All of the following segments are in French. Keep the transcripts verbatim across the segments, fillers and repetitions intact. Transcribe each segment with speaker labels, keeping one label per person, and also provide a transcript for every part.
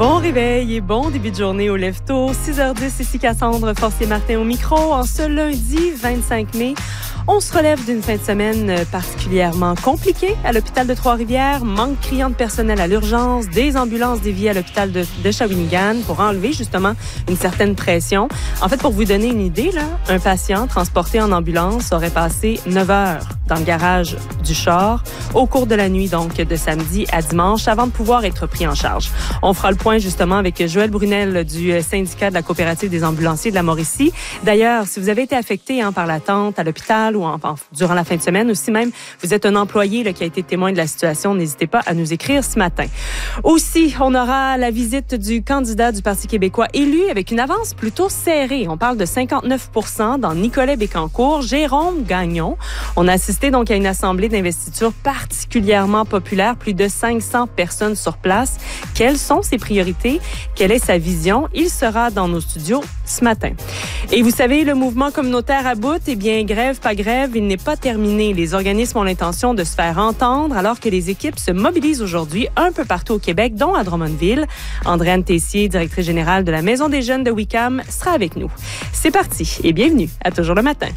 Speaker 1: Bon réveil et bon début de journée au Lève-Tôt. six heures dix, ici Cassandre Forcier-Martin au micro. En ce lundi vingt-cinq mai, on se relève d'une fin de semaine particulièrement compliquée à l'hôpital de Trois-Rivières. Manque criant de personnel à l'urgence, des ambulances déviées à l'hôpital de, de Shawinigan pour enlever justement une certaine pression. En fait, pour vous donner une idée, là, un patient transporté en ambulance aurait passé neuf heures dans le garage du char au cours de la nuit, donc de samedi à dimanche, avant de pouvoir être pris en charge. On fera le point justement avec Joël Brunel du syndicat de la coopérative des ambulanciers de la Mauricie. D'ailleurs, si vous avez été affecté hein, par l'attente à l'hôpital ou en, en, durant la fin de semaine, ou si même vous êtes un employé là, qui a été témoin de la situation, n'hésitez pas à nous écrire ce matin. Aussi, on aura la visite du candidat du Parti québécois élu avec une avance plutôt serrée. On parle de cinquante-neuf pour cent dans Nicolet-Bécancour, Jérôme Gagnon. On a assisté donc à une assemblée d'investiture particulièrement populaire, plus de cinq cents personnes sur place. Quelles sont ses priorités? Quelle est sa vision? Il sera dans nos studios ce matin. Et vous savez, le mouvement communautaire à bout, eh bien, grève, pas grève, il n'est pas terminé. Les organismes ont l'intention de se faire entendre alors que les équipes se mobilisent aujourd'hui un peu partout au Québec, dont à Drummondville. Andréane Tessier, directrice générale de la Maison des jeunes de Wickham, sera avec nous. C'est parti et bienvenue à Toujours le matin.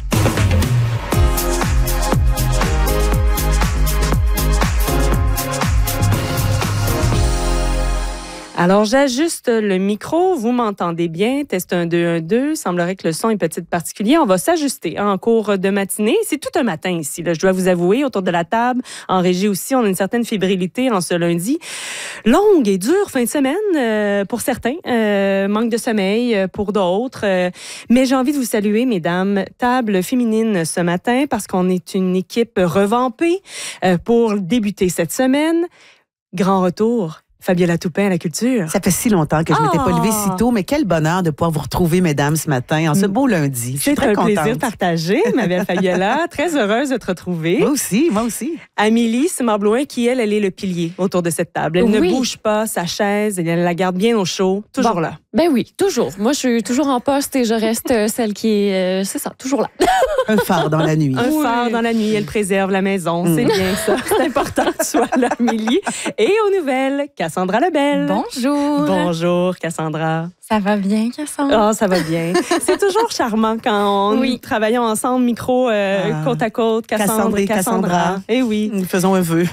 Speaker 1: Alors, j'ajuste le micro. Vous m'entendez bien? Test un, deux, un, deux. Semblerait que le son est peut-être particulier. On va s'ajuster hein, en cours de matinée. C'est tout un matin ici, là, je dois vous avouer, autour de la table. En régie aussi, on a une certaine fébrilité en ce lundi. Longue et dure fin de semaine euh, pour certains. Euh, manque de sommeil euh, pour d'autres. Euh, mais j'ai envie de vous saluer, mesdames. Table féminine ce matin parce qu'on est une équipe revampée euh, pour débuter cette semaine. Grand retour. Fabiola Toupin à la culture.
Speaker 2: Ça fait si longtemps que je ne m'étais pas levée si tôt, mais quel bonheur de pouvoir vous retrouver, mesdames, ce matin, en ce beau lundi. Je suis très contente.
Speaker 1: C'est un plaisir partagé, ma belle Fabiola. Très heureuse de te retrouver.
Speaker 2: Moi aussi, moi aussi.
Speaker 1: Amélie Simard-Blouin, qui, elle, elle est le pilier autour de cette table. Elle oui. ne bouge pas sa chaise, elle la garde bien au chaud, toujours bon. là.
Speaker 3: Ben oui, toujours. Moi, je suis toujours en poste et je reste celle qui est... Euh, c'est ça, toujours là.
Speaker 2: Un phare dans la nuit.
Speaker 1: Un oui. phare dans la nuit, elle préserve la maison. Mm. C'est bien ça. C'est important que tu sois là, Amélie. Et aux nouvelles, Cassandra Lebel.
Speaker 4: Bonjour.
Speaker 1: Bonjour, Cassandra.
Speaker 4: Ça va bien, Cassandra?
Speaker 1: Ah, oh, ça va bien. C'est toujours charmant quand on oui. travaillons ensemble, micro euh, ah. côte à côte, Cassandra, Cassandra et Cassandra. Cassandra. Eh oui.
Speaker 2: Nous faisons un vœu.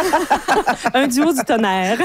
Speaker 1: Un duo du tonnerre.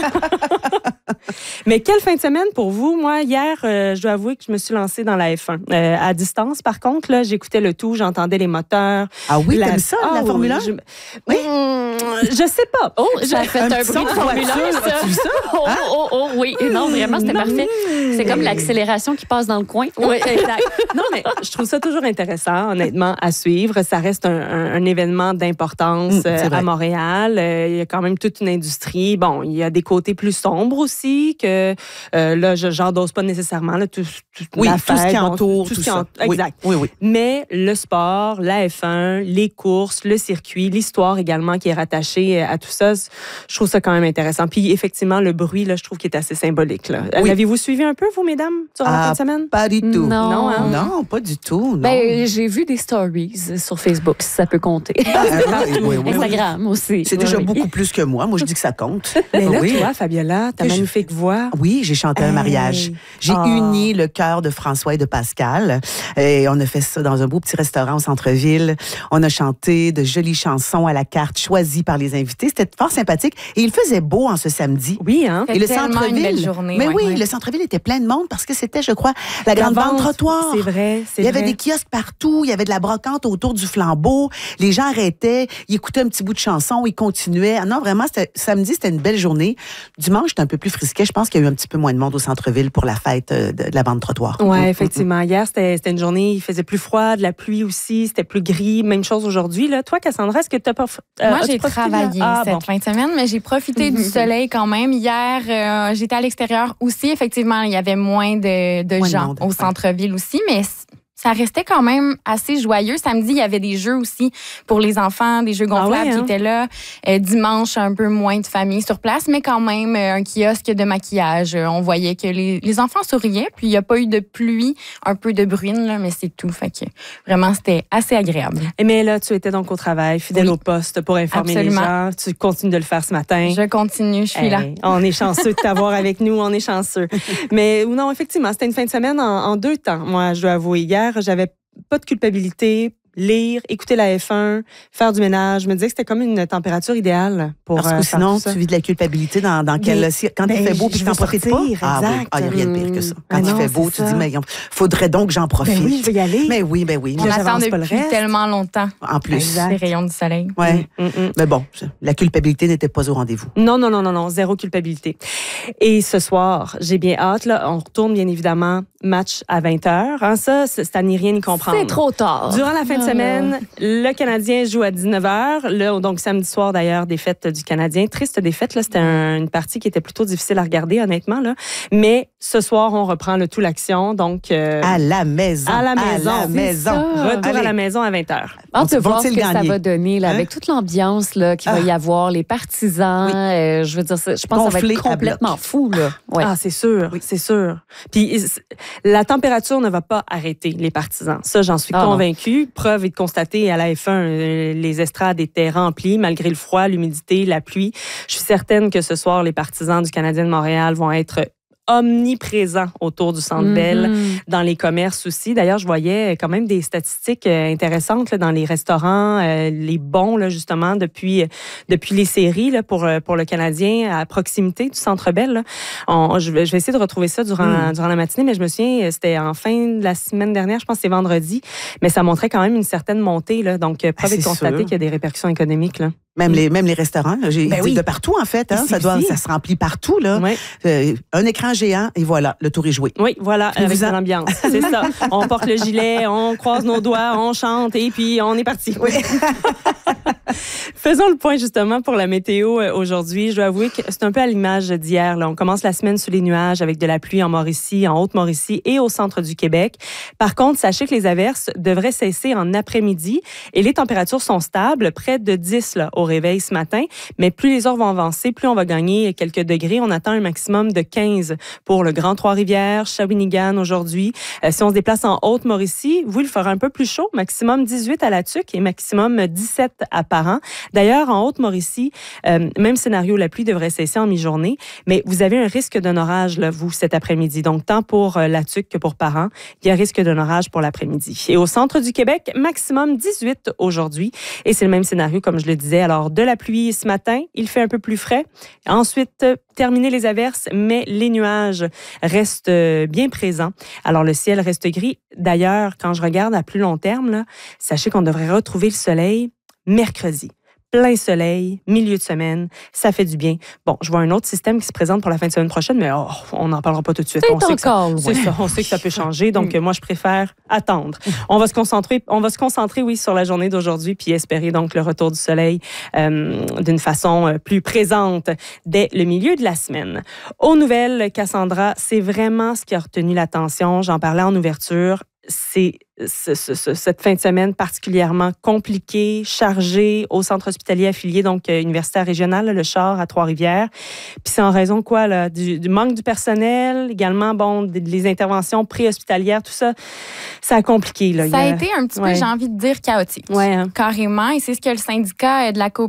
Speaker 1: Mais quelle fin de semaine pour vous? Moi, hier, euh, je dois avouer que je me suis lancée dans la F un. Euh, à distance, par contre, là, j'écoutais le tout, j'entendais les moteurs.
Speaker 2: Ah oui, la... comme ça, oh, la Formule un?
Speaker 1: Je... Oui. Mmh, je sais pas.
Speaker 3: Oh, j'ai fait un, un
Speaker 2: bruit de Formule un, ça. ça?
Speaker 3: Oh, oh, oh, oui. Non, vraiment, c'était non. parfait. C'est comme l'accélération qui passe dans le coin.
Speaker 1: Oui, exact. Non, mais je trouve ça toujours intéressant, honnêtement, à suivre. Ça reste un, un, un événement d'importance mmh, euh, à Montréal. Euh, il y a quand même toute une industrie. Bon, il y a des côtés plus sombres aussi que euh, là, je n'endosse pas nécessairement là, tout, tout,
Speaker 2: oui,
Speaker 1: la fête,
Speaker 2: tout ce qui entoure,
Speaker 1: bon, tout,
Speaker 2: tout
Speaker 1: ce qui
Speaker 2: ça.
Speaker 1: entoure, exact.
Speaker 2: Oui, oui, oui.
Speaker 1: Mais le sport, la F un, les courses, le circuit, l'histoire également qui est rattachée à tout ça, je trouve ça quand même intéressant. Puis effectivement, le bruit, là, je trouve qu'il est assez symbolique. Là. Oui. L'avez-vous suivi un peu, vous, mesdames, durant
Speaker 2: ah,
Speaker 1: la fin de semaine?
Speaker 2: Pas du tout.
Speaker 3: Non,
Speaker 1: non, hein?
Speaker 2: non pas du tout. Non.
Speaker 3: Ben, j'ai vu des stories sur Facebook, si ça peut compter.
Speaker 2: Ah, oui, oui, oui,
Speaker 3: Instagram
Speaker 2: oui.
Speaker 3: aussi.
Speaker 2: C'est
Speaker 3: oui,
Speaker 2: déjà
Speaker 3: oui.
Speaker 2: beaucoup plus que moi. Moi, je dis que ça compte.
Speaker 1: Mais là,
Speaker 2: oui.
Speaker 1: toi, Fabiola, ta magnifique voix.
Speaker 2: Oui, j'ai chanté hey. un mariage. J'ai oh. uni le cœur de François et de Pascal. Et on a fait ça dans un beau petit restaurant au centre-ville. On a chanté de jolies chansons à la carte choisies par les invités. C'était fort sympathique. Et il faisait beau en ce samedi.
Speaker 1: Oui, hein?
Speaker 2: Et le centre-ville.
Speaker 4: Une belle journée.
Speaker 2: Mais
Speaker 4: ouais,
Speaker 2: oui,
Speaker 4: ouais.
Speaker 2: le centre-ville était plein de monde parce que c'était, je crois, la, la grande vente trottoir.
Speaker 1: C'est vrai, c'est
Speaker 2: Il y avait
Speaker 1: vrai.
Speaker 2: des kiosques partout. Il y avait de la brocante autour du flambeau. Les gens arrêtaient. Ils écoutaient un petit bout de chanson. Ils continuaient. Ah non, vraiment, c'était, samedi, c'était une belle journée. Dimanche, j'étais un peu plus frisquet. Je pense qu'il y a eu un petit peu moins de monde au centre-ville pour la fête de, de la vente trottoir.
Speaker 1: Oui, effectivement. Hier, c'était, c'était une journée, il faisait plus froid, de la pluie aussi, c'était plus gris. Même chose aujourd'hui. Là. Toi, Cassandra, est-ce que tu as pas...
Speaker 4: Euh, Moi, j'ai travaillé ah, cette bon. fin de semaine, mais j'ai profité du soleil quand même. Hier, euh, j'étais à l'extérieur aussi. Effectivement, il y avait moins de, de moins gens de au centre-ville aussi, mais ça restait quand même assez joyeux. Samedi, il y avait des jeux aussi pour les enfants, des jeux gonflables ah ouais, hein? qui étaient là. Euh, dimanche, un peu moins de famille sur place, mais quand même euh, un kiosque de maquillage. Euh, on voyait que les, les enfants souriaient, puis il n'y a pas eu de pluie, un peu de bruine, là, mais c'est tout. Fait que vraiment, c'était assez agréable.
Speaker 1: Et mais là, tu étais donc au travail, fidèle oui. au poste pour informer Absolument. les gens. Tu continues de le faire ce matin.
Speaker 4: Je continue, je suis hey, là.
Speaker 1: On est chanceux de t'avoir avec nous, on est chanceux. Mais non, effectivement, c'était une fin de semaine en, en deux temps. Moi, je dois avouer, hier, j'avais pas de culpabilité, lire, écouter la F un, faire du ménage. Je me disais que c'était comme une température idéale pour
Speaker 2: Parce que euh, sinon, tu vis de la culpabilité dans, dans quel... Mais, quand il fait beau puis tu t'en profites pas.
Speaker 1: Exact.
Speaker 2: Ah oui, il n'y a rien de pire que ça. Quand il fait beau, tu dis, mais il faudrait donc que j'en profite.
Speaker 1: Ben oui, je vais y aller.
Speaker 2: Mais oui, ben oui.
Speaker 4: On attend depuis tellement longtemps.
Speaker 2: En plus.
Speaker 4: Exact. Les rayons du soleil.
Speaker 2: Oui. Mm, mm. Mais bon, la culpabilité n'était pas au rendez-vous.
Speaker 1: Non, non, non, non, non, zéro culpabilité. Et ce soir, j'ai bien hâte, là, on retourne bien évidemment match à vingt heures. Hein, ça, c'est à n'y rien y comprendre.
Speaker 3: C'est trop tard.
Speaker 1: Durant la fin de semaine, le Canadien joue à dix-neuf heures. Là, donc, samedi soir, d'ailleurs, défaite du Canadien. Triste défaite. Là, c'était un, une partie qui était plutôt difficile à regarder, honnêtement. Là. Mais ce soir, on reprend le tout l'action. Donc, euh,
Speaker 2: à la maison.
Speaker 1: À la maison.
Speaker 2: À la maison.
Speaker 1: Retour
Speaker 2: Allez.
Speaker 1: à la maison à vingt heures.
Speaker 3: On peut voir ce que gagner? ça va donner, là, hein? Avec toute l'ambiance là, qu'il ah. va y avoir, les partisans. Oui. Euh, je veux dire, je pense Gonflé que ça va être complètement fou. Là. Ouais.
Speaker 1: Ah, c'est sûr. Oui. C'est sûr. Puis, la température ne va pas arrêter les partisans. Ça, j'en suis ah, convaincue. Non. Preuve est de constater à la F un, les estrades étaient remplies malgré le froid, l'humidité, la pluie. Je suis certaine que ce soir, les partisans du Canadien de Montréal vont être omniprésent autour du Centre Bell, mm-hmm. dans les commerces aussi. D'ailleurs, je voyais quand même des statistiques intéressantes là, dans les restaurants, euh, les bons, là, justement, depuis, depuis les séries là, pour, pour le Canadien à proximité du Centre Bell. Là. On, je, vais, je vais essayer de retrouver ça durant, mm. durant la matinée, mais je me souviens, c'était en fin de la semaine dernière, je pense que c'est vendredi, mais ça montrait quand même une certaine montée. Là, donc, preuve ah, est de constater sûr. qu'il y a des répercussions économiques. Là.
Speaker 2: Même, mm. les, même les restaurants, là, j'ai ben oui. de partout, en fait. Hein, ça, doit, ça se remplit partout. Là. Oui. Euh, un écran géant, et voilà, le tour est joué.
Speaker 1: Oui, voilà, puis avec l'ambiance. C'est ça. On porte le gilet, on croise nos doigts, on chante, et puis on est parti. Oui. Faisons le point, justement, pour la météo aujourd'hui. Je dois avouer que c'est un peu à l'image d'hier. Là. On commence la semaine sous les nuages avec de la pluie en Mauricie, en Haute-Mauricie et au centre du Québec. Par contre, sachez que les averses devraient cesser en après-midi et les températures sont stables, près de dix là, au réveil ce matin. Mais plus les heures vont avancer, plus on va gagner quelques degrés. On attend un maximum de quinze pour le Grand Trois-Rivières, Shawinigan aujourd'hui. Euh, si on se déplace en Haute-Mauricie, vous, il fera un peu plus chaud, maximum dix-huit à La Tuque et maximum dix-sept à Parent. D'ailleurs, en Haute-Mauricie, euh, même scénario, la pluie devrait cesser en mi-journée, mais vous avez un risque d'un orage, là, vous, cet après-midi. Donc, tant pour euh, La Tuque que pour Parent, il y a risque d'un orage pour l'après-midi. Et au centre du Québec, maximum dix-huit aujourd'hui. Et c'est le même scénario, comme je le disais. Alors, de la pluie ce matin, il fait un peu plus frais. Ensuite, terminer les averses, mais les nuages restent bien présents. Alors, le ciel reste gris. D'ailleurs, quand je regarde à plus long terme, là, sachez qu'on devrait retrouver le soleil mercredi. Plein soleil, milieu de semaine, ça fait du bien. Bon, je vois un autre système qui se présente pour la fin de semaine prochaine, mais oh, on n'en parlera pas tout de suite.
Speaker 3: C'est
Speaker 1: on sait que ça,
Speaker 3: ouais.
Speaker 1: c'est ça, on sait que ça peut changer, donc moi, je préfère attendre. On va se concentrer, on va se concentrer, oui, sur la journée d'aujourd'hui, puis espérer donc le retour du soleil euh, d'une façon plus présente dès le milieu de la semaine. Aux nouvelles, Cassandra, c'est vraiment ce qui a retenu l'attention. J'en parlais en ouverture. C'est ce, ce, ce, cette fin de semaine particulièrement compliquée, chargée au centre hospitalier affilié, donc euh, universitaire régional, là, le Char à Trois-Rivières. Puis c'est en raison quoi, là, du, du manque du personnel, également, bon, des, les interventions pré-hospitalières, tout ça, ça a compliqué. Là.
Speaker 4: Ça
Speaker 1: a,
Speaker 4: a été un petit ouais. peu, j'ai envie de dire, chaotique.
Speaker 1: Ouais, hein.
Speaker 4: Carrément. Et c'est ce que le syndicat de la coop